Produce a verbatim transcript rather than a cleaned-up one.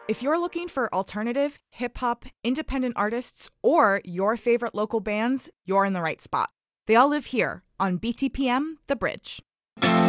If you're looking for alternative, hip-hop, independent artists, or your favorite local bands, you're in the right spot. They all live here on B T P M The Bridge.